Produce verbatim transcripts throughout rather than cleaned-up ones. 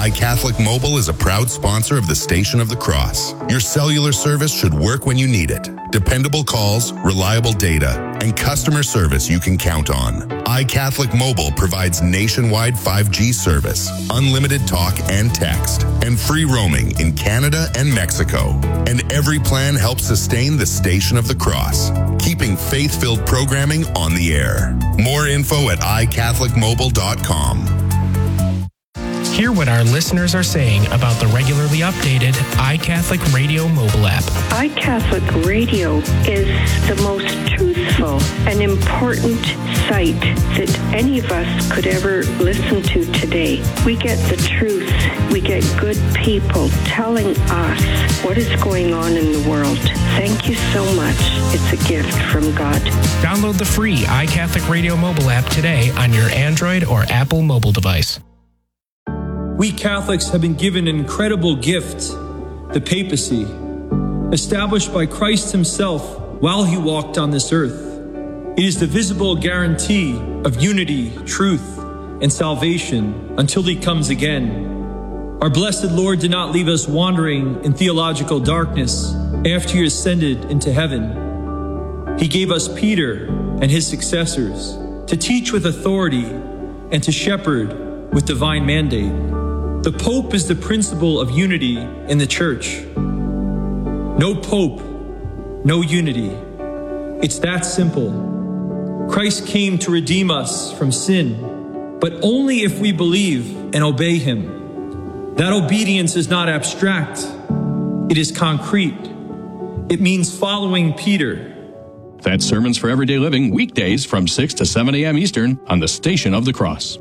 iCatholic Mobile is a proud sponsor of the Station of the Cross. Your cellular service should work when you need it. Dependable calls, reliable data, and customer service you can count on. iCatholic Mobile provides nationwide five G service, unlimited talk and text, and free roaming in Canada and Mexico. And every plan helps sustain the Station of the Cross, keeping faith-filled programming on the air. More info at i catholic mobile dot com. Hear what our listeners are saying about the regularly updated iCatholic Radio mobile app. iCatholic Radio is the most truthful and important site that any of us could ever listen to today. We get the truth. We get good people telling us what is going on in the world. Thank you so much. It's a gift from God. Download the free iCatholic Radio mobile app today on your Android or Apple mobile device. We Catholics have been given an incredible gift, the papacy, established by Christ himself while he walked on this earth. It is the visible guarantee of unity, truth, and salvation until he comes again. Our blessed Lord did not leave us wandering in theological darkness after he ascended into heaven. He gave us Peter and his successors to teach with authority and to shepherd with divine mandate. The Pope is the principle of unity in the Church. No Pope, no unity. It's that simple. Christ came to redeem us from sin, but only if we believe and obey him. That obedience is not abstract. It is concrete. It means following Peter. That's Sermons for Everyday Living, weekdays from six to seven a.m. Eastern on the Station of the Cross.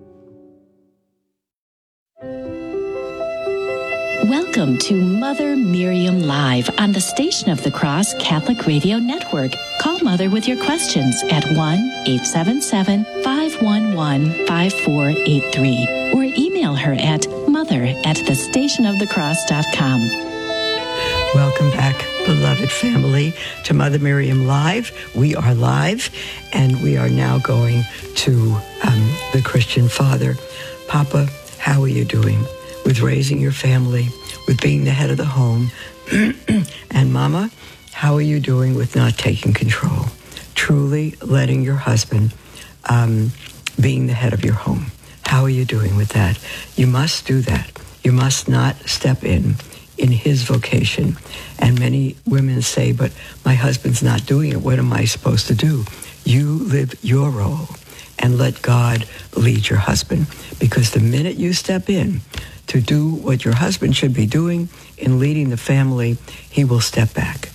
Welcome to Mother Miriam Live on the Station of the Cross Catholic Radio Network. Call Mother with your questions at one eight seven seven, five one one, five four eight three or email her at mother at the station of the cross dot com. Welcome back, beloved family, to Mother Miriam Live. We are live, and we are now going to um, the Christian Father. Papa, how are you doing with raising your family, with being the head of the home? And Mama, how are you doing with not taking control? Truly letting your husband um, being the head of your home. How are you doing with that? You must do that. You must not step in in his vocation. And many women say, but my husband's not doing it. What am I supposed to do? You live your role and let God lead your husband. Because the minute you step in to do what your husband should be doing in leading the family, he will step back.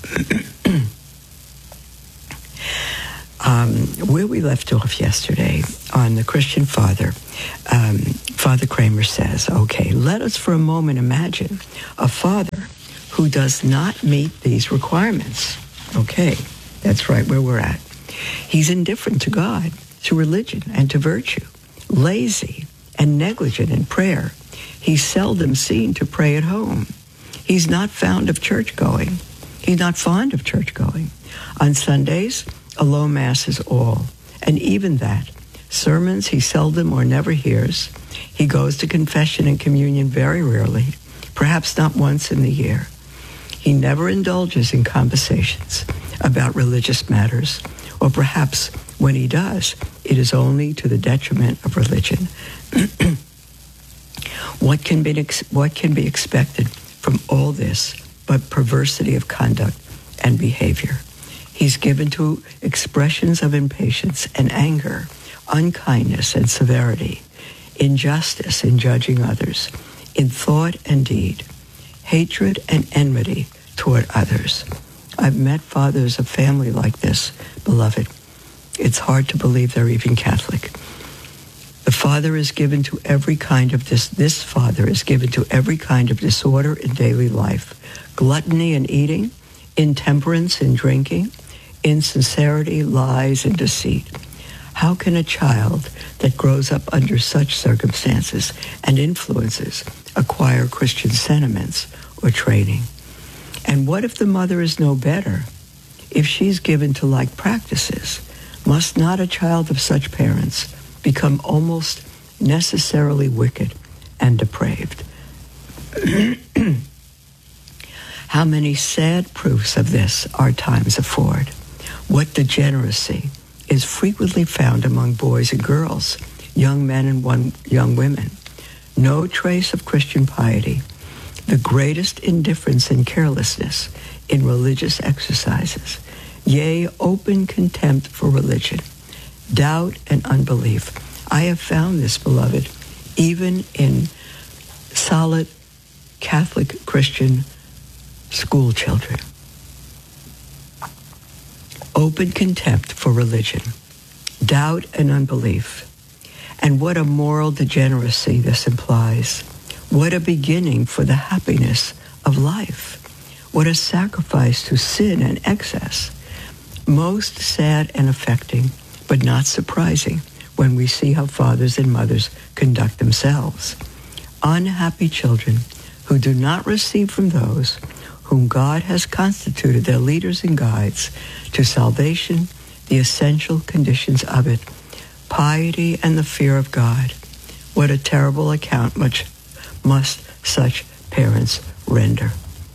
um, where we left off yesterday on the Christian Father, um, Father Kramer says, okay, let us for a moment imagine a father who does not meet these requirements. Okay, that's right where we're at. He's indifferent to God, to religion, and to virtue, lazy and negligent in prayer. He's seldom seen to pray at home. He's not fond of church going. He's not fond of church going. On Sundays, a low mass is all. And even that, sermons he seldom or never hears. He goes to confession and communion very rarely, perhaps not once in the year. He never indulges in conversations about religious matters, or perhaps when he does, it is only to the detriment of religion. What can be what can be expected from all this but perversity of conduct and behavior? He's given to expressions of impatience and anger, unkindness and severity, injustice in judging others, in thought and deed, hatred and enmity toward others. I've met fathers of family like this, beloved. It's hard to believe they're even Catholic. The father is given to every kind of this. This father is given to every kind of disorder in daily life: gluttony in eating, intemperance in drinking, insincerity, lies, and deceit. How can a child that grows up under such circumstances and influences acquire Christian sentiments or training? And what if the mother is no better? If she's given to like practices, must not a child of such parents become almost necessarily wicked and depraved. How many sad proofs of this our times afford. What degeneracy is frequently found among boys and girls, young men and one, young women. No trace of Christian piety, the greatest indifference and carelessness in religious exercises, yea, open contempt for religion, doubt and unbelief. I have found this, beloved, even in solid Catholic Christian school children. Open contempt for religion, doubt and unbelief. And what a moral degeneracy this implies. What a beginning for the happiness of life. What a sacrifice to sin and excess. Most sad and affecting, but not surprising when we see how fathers and mothers conduct themselves. Unhappy children who do not receive from those whom God has constituted their leaders and guides to salvation, the essential conditions of it, piety and the fear of God. What a terrible account much must such parents render.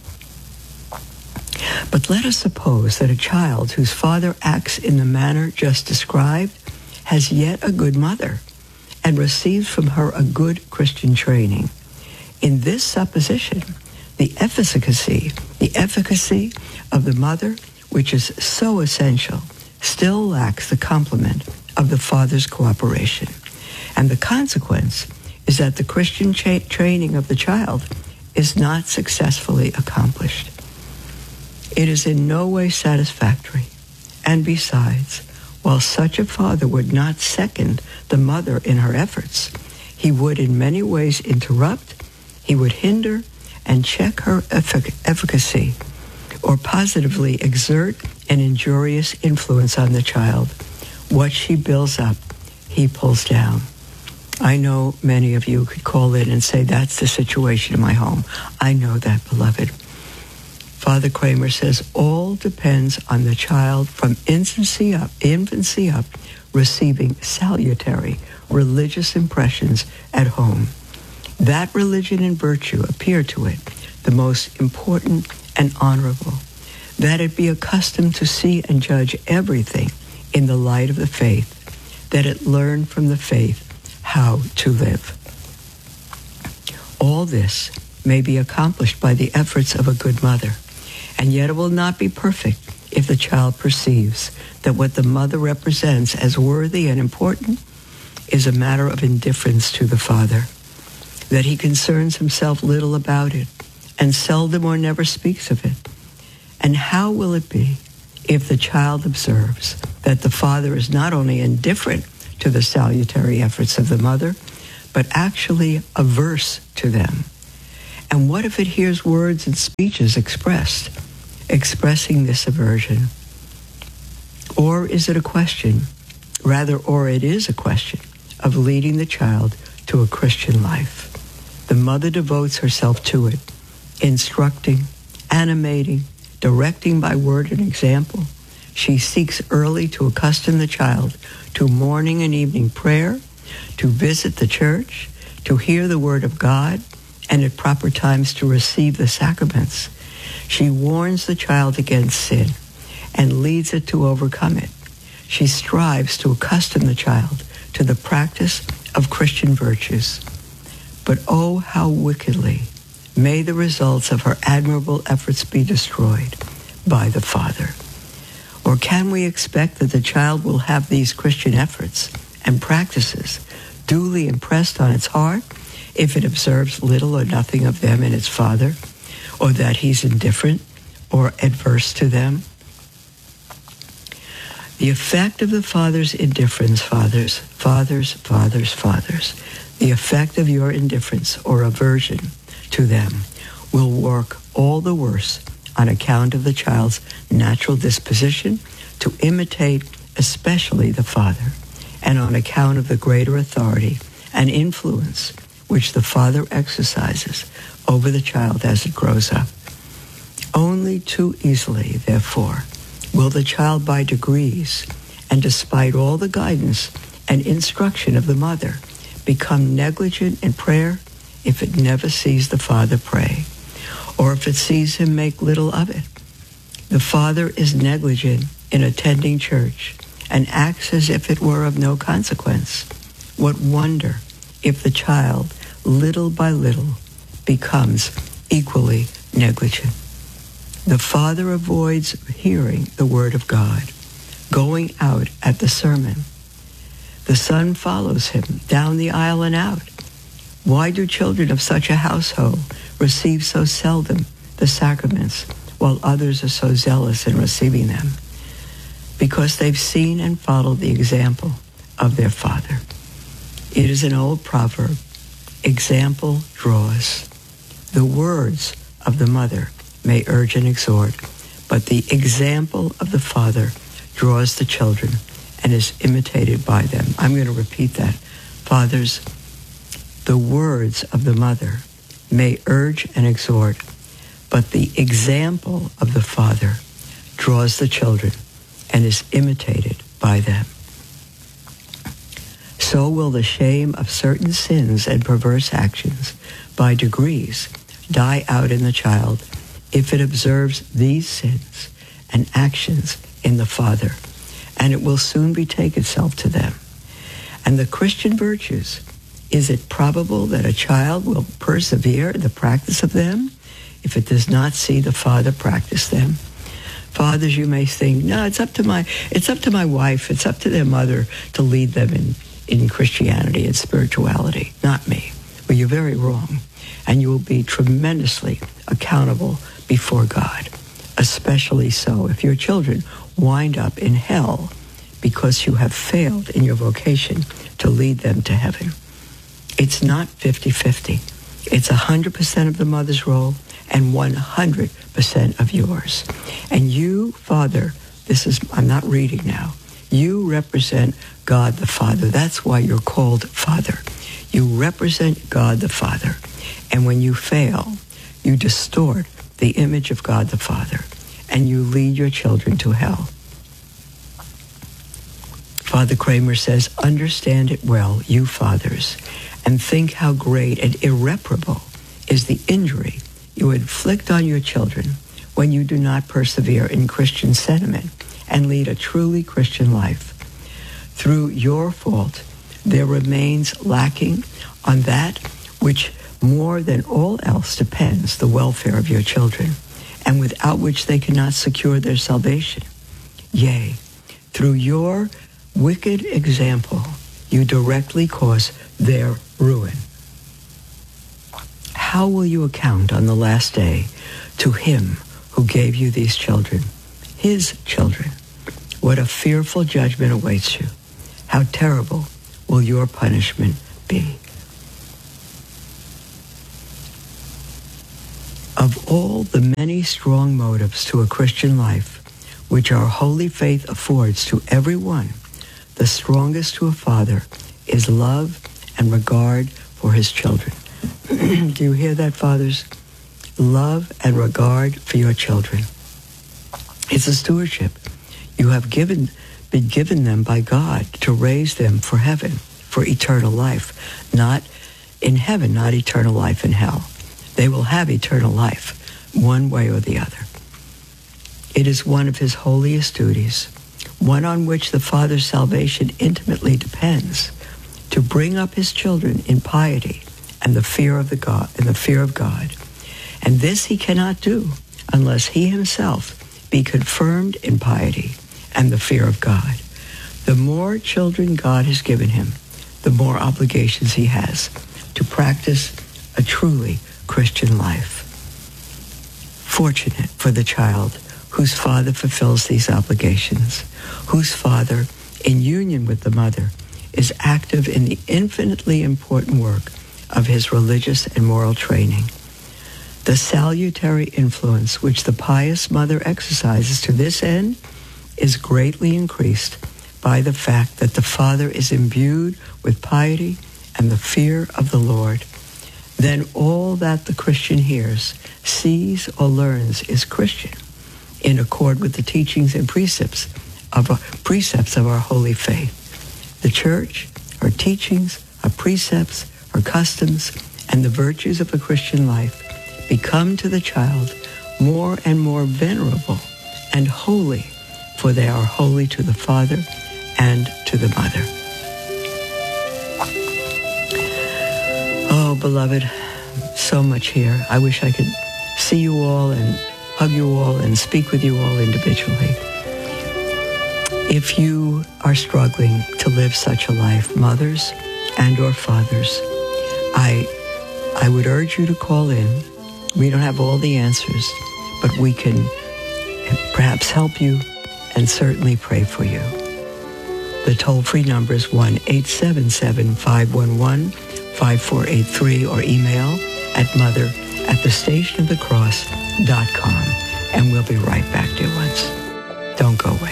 But let us suppose that a child whose father acts in the manner just described has yet a good mother and receives from her a good Christian training. In this supposition, the efficacy, the efficacy of the mother, which is so essential, still lacks the complement of the father's cooperation. And the consequence is that the Christian cha- training of the child is not successfully accomplished. It is in no way satisfactory. And besides, while such a father would not second the mother in her efforts, he would in many ways interrupt, he would hinder and check her effic- efficacy, or positively exert an injurious influence on the child. What she builds up, he pulls down. I know many of you could call in and say, that's the situation in my home. I know that, beloved. Father Kramer says, all depends on the child from infancy up, infancy up, receiving salutary religious impressions at home. That religion and virtue appear to it the most important and honorable, that it be accustomed to see and judge everything in the light of the faith, that it learn from the faith how to live. All this may be accomplished by the efforts of a good mother, and yet it will not be perfect if the child perceives that what the mother represents as worthy and important is a matter of indifference to the father, that he concerns himself little about it and seldom or never speaks of it. And how will it be if the child observes that the father is not only indifferent to the salutary efforts of the mother, but actually averse to them? And what if it hears words and speeches expressed, expressing this aversion? Or is it a question, rather, or it is a question of leading the child to a Christian life? The mother devotes herself to it, instructing, animating, directing by word and example. She seeks early to accustom the child to morning and evening prayer, to visit the church, to hear the word of God, and at proper times to receive the sacraments. She warns the child against sin and leads it to overcome it. She strives to accustom the child to the practice of Christian virtues. But oh, how wickedly may the results of her admirable efforts be destroyed by the father. Or can we expect that the child will have these Christian efforts and practices duly impressed on its heart if it observes little or nothing of them in its father, or that he's indifferent or adverse to them? The effect of the father's indifference, fathers, fathers, fathers, fathers, the effect of your indifference or aversion to them will work all the worse on account of the child's natural disposition to imitate especially the father, and on account of the greater authority and influence which the father exercises over the child as it grows up. Only too easily, therefore, will the child by degrees, and despite all the guidance and instruction of the mother, become negligent in prayer, if it never sees the Father pray, or if it sees him make little of it. The father is negligent in attending church and acts as if it were of no consequence. What wonder if the child, little by little, becomes equally negligent. The father avoids hearing the word of God, going out at the sermon. The son follows him down the aisle and out. Why do children of such a household receive so seldom the sacraments, while others are so zealous in receiving them? Because they've seen and followed the example of their father. It is an old proverb, example draws. The words of the mother may urge and exhort, but the example of the father draws the children and is imitated by them. I'm going to repeat that. Fathers, the words of the mother may urge and exhort, but the example of the father draws the children and is imitated by them. So will the shame of certain sins and perverse actions by degrees die out in the child if it observes these sins and actions in the father, and it will soon betake itself to them. And the Christian virtues, is it probable that a child will persevere in the practice of them if it does not see the father practice them? Fathers, you may think, no, it's up to my it's up to my wife, it's up to their mother to lead them in, in Christianity and spirituality, not me. Well, you're very wrong, and you will be tremendously accountable before God, especially so if your children wind up in hell because you have failed in your vocation to lead them to heaven. It's not fifty-fifty. It's one hundred percent of the mother's role and one hundred percent of yours. And you, Father, this is, I'm not reading now, you represent God the Father. That's why you're called Father. You represent God the Father. And when you fail, you distort the image of God the Father, and you lead your children to hell. Father Kramer says, understand it well, you fathers, and think how great and irreparable is the injury you inflict on your children when you do not persevere in Christian sentiment and lead a truly Christian life. Through your fault, there remains lacking on that which more than all else depends the welfare of your children, and without which they cannot secure their salvation. Yea, through your wicked example, you directly cause their ruin. How will you account on the last day to him who gave you these children, his children? What a fearful judgment awaits you. How terrible will your punishment be. Of all the many strong motives to a Christian life, which our holy faith affords to everyone, the strongest to a father is love and regard for his children. Do you hear that, fathers? Love and regard for your children. It's a stewardship. You have given, been given them by God to raise them for heaven, for eternal life. Not in heaven, not eternal life in hell. They will have eternal life, one way or the other. It is one of his holiest duties, one on which the Father's salvation intimately depends, to bring up his children in piety and the fear of the God and the fear of God. And this he cannot do unless he himself be confirmed in piety and the fear of God. The more children God has given him, the more obligations he has to practice a truly Christian life. Fortunate for the child whose father fulfills these obligations, whose father, in union with the mother, is active in the infinitely important work of his religious and moral training. The salutary influence which the pious mother exercises to this end is greatly increased by the fact that the father is imbued with piety and the fear of the Lord. Then all that the Christian hears, sees, or learns is Christian, in accord with the teachings and precepts of our, precepts of our holy faith. The church, our teachings, our precepts, our customs, and the virtues of a Christian life become to the child more and more venerable and holy, for they are holy to the father and to the mother. Oh, beloved, so much here. I wish I could see you all and hug you all and speak with you all individually. If you are struggling to live such a life, mothers and or fathers, I, I would urge you to call in. We don't have all the answers, but we can perhaps help you and certainly pray for you. The toll-free number is one eight seven seven, five one one, five four eight three or email at mother at the station of the cross dot com. And we'll be right back, dear ones. Don't go away.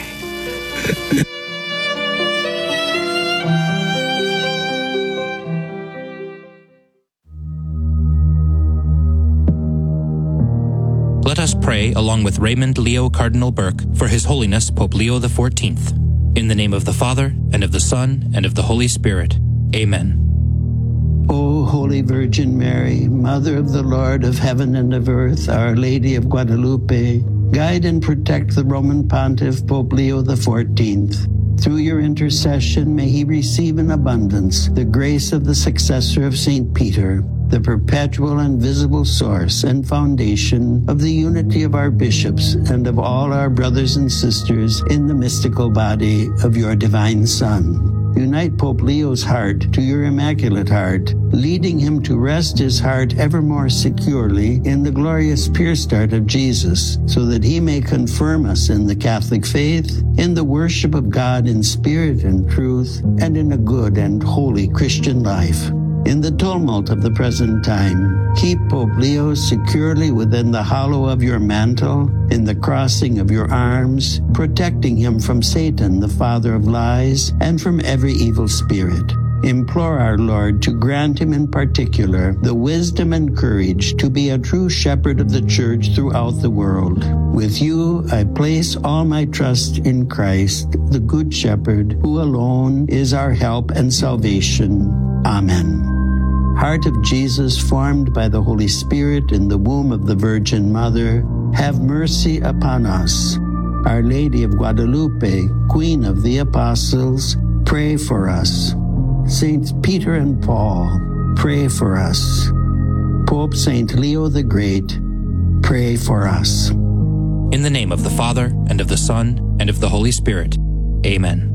Let us pray along with Raymond Leo Cardinal Burke for His Holiness Pope Leo the fourteenth. In the name of the Father, and of the Son, and of the Holy Spirit. Amen. O Holy Virgin Mary, Mother of the Lord of heaven and of earth, Our Lady of Guadalupe, guide and protect the Roman Pontiff Pope Leo the fourteenth. Through your intercession, may he receive in abundance the grace of the successor of Saint Peter, the perpetual and visible source and foundation of the unity of our bishops and of all our brothers and sisters in the mystical body of your divine Son. Unite Pope Leo's heart to your Immaculate Heart, leading him to rest his heart ever more securely in the glorious pierced heart of Jesus, so that he may confirm us in the Catholic faith, in the worship of God in spirit and truth, and in a good and holy Christian life. In the tumult of the present time, keep Pope Leo securely within the hollow of your mantle, in the crossing of your arms, protecting him from Satan, the father of lies, and from every evil spirit. Implore our Lord to grant him in particular the wisdom and courage to be a true shepherd of the Church throughout the world. With you, I place all my trust in Christ, the Good Shepherd, who alone is our help and salvation. Amen. Heart of Jesus, formed by the Holy Spirit in the womb of the Virgin Mother, have mercy upon us. Our Lady of Guadalupe, Queen of the Apostles, pray for us. Saints Peter and Paul, pray for us. Pope Saint Leo the Great, pray for us. In the name of the Father, and of the Son, and of the Holy Spirit. Amen.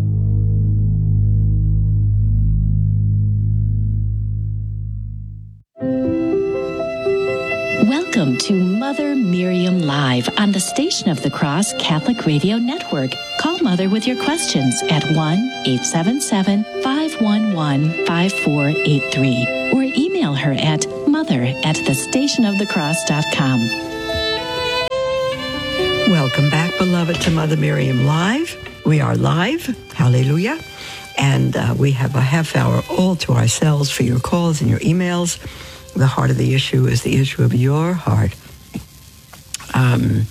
Welcome to Mother Miriam Live on the Station of the Cross Catholic Radio Network. Call Mother with your questions at one eight seven seven, five one one, five four eight three or email her at mother at the station of the cross dot com. Welcome back, beloved, to Mother Miriam Live. We are live. Hallelujah. And uh, we have a half hour all to ourselves for your calls and your emails. The heart of the issue is the issue of your heart. Um,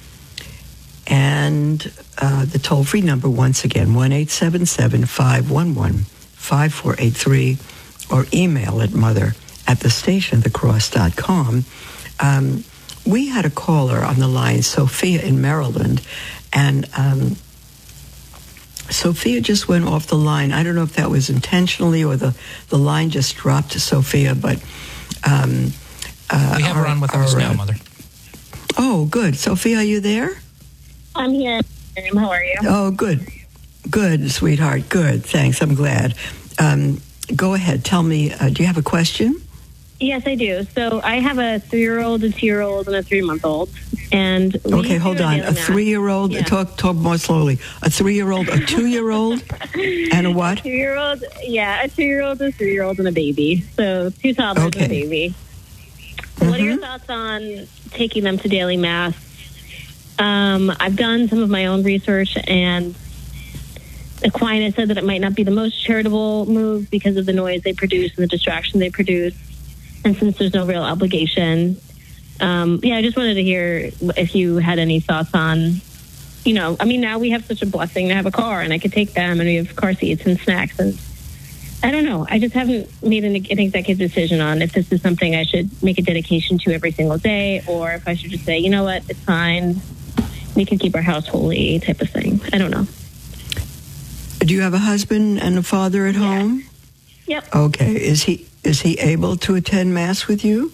and uh, the toll-free number, once again, one eight seven seven, five one one, five four eight three, or email at mother at the station of the cross dot com. Um, we had a caller on the line, Sophia in Maryland, and um, Sophia just went off the line. I don't know if that was intentionally or the, the line just dropped to Sophia, but... Um, uh, we have our, her on with our, us now, uh, Mother. Oh, good. Sophia, are you there? I'm here. How are you? Oh, good. Good, sweetheart. Good. Thanks. I'm glad. Um, go ahead. Tell me, uh, do you have a question? Yes, I do. So I have a three-year-old, a two-year-old, and a three-month-old. And okay, hold on. A three-year-old, yeah. talk talk more slowly. A three-year-old, a two-year-old, and a what? A two-year-old, yeah, a two-year-old, a three-year-old, and a baby. So two toddlers okay. and a baby. Mm-hmm. What are your thoughts on taking them to daily mass? Um, I've done some of my own research, and Aquinas said that it might not be the most charitable move because of the noise they produce and the distraction they produce. And since there's no real obligation, um, yeah, I just wanted to hear if you had any thoughts on, you know, I mean, now we have such a blessing to have a car, and I could take them, and we have car seats and snacks, and I don't know. I just haven't made an, an executive decision on if this is something I should make a dedication to every single day, or if I should just say, you know what, it's fine. We can keep our house holy type of thing. I don't know. Do you have a husband and a father at yeah. home? Yep. Okay. Is he is he able to attend Mass with you?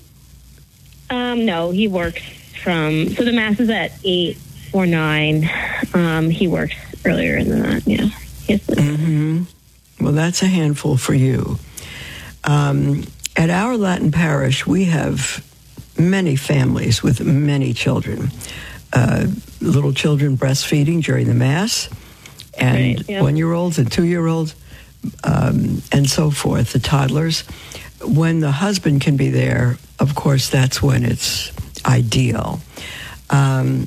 Um, no, he works from, so the Mass is at eight or nine. Um, he works earlier than that, yeah. Yes. Mm-hmm. Well, that's a handful for you. Um, at our Latin parish, we have many families with many children. Uh, little children breastfeeding during the Mass, and right, yeah. one-year-olds and two-year-olds, um, and so forth, the toddlers. When the husband can be there, of course, that's when it's ideal. Um,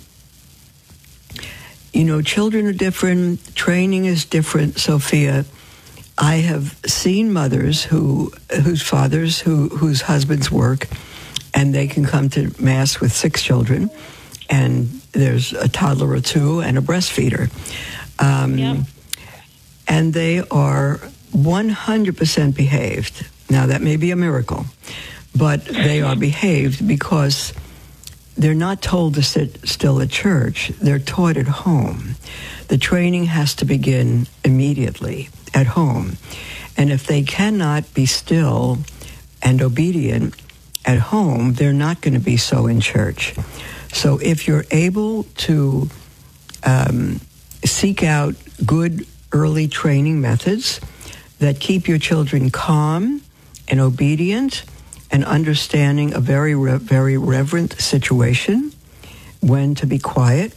you know, children are different. Training is different, Sophia. I have seen mothers who, whose fathers, who, whose husbands work, and they can come to Mass with six children, and there's a toddler or two and a breastfeeder. Um, yep. And they are one hundred percent behaved. Now, that may be a miracle, but they are behaved because they're not told to sit still at church. They're taught at home. The training has to begin immediately at home. And if they cannot be still and obedient at home, they're not going to be so in church. So if you're able to um, seek out good early training methods that keep your children calm and obedient and understanding a very, re- very reverent situation, when to be quiet,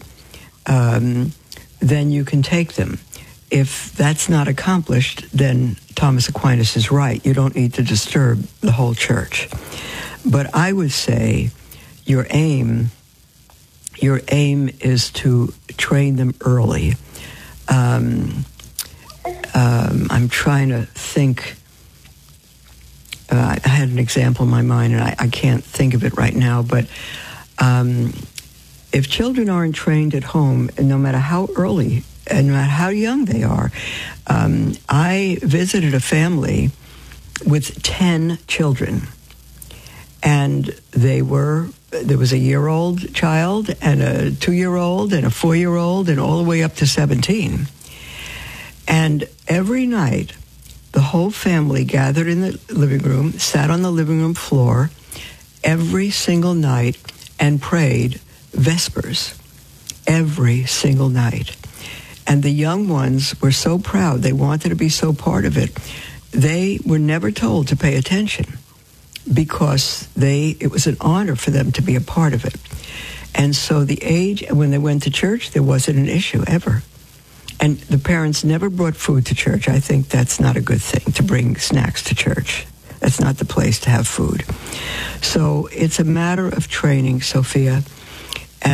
um, then you can take them. If that's not accomplished, then Thomas Aquinas is right. You don't need to disturb the whole church. But I would say your aim, your aim is to train them early. Um, um, I'm trying to think. Uh, I had an example in my mind, and I, I can't think of it right now. But um, if children aren't trained at home, and no matter how early and no matter how young they are, um, I visited a family with ten children, and they were there was a year-old child and a two-year-old and a four-year-old and all the way up to seventeen. And every night, the whole family gathered in the living room, sat on the living room floor every single night and prayed Vespers every single night. And the young ones were so proud. They wanted to be so part of it. They were never told to pay attention because they it was an honor for them to be a part of it. And so the age, when they went to church, there wasn't an issue ever. And the parents never brought food to church. I think that's not a good thing, to bring snacks to church. That's not the place to have food. So it's a matter of training, Sophia.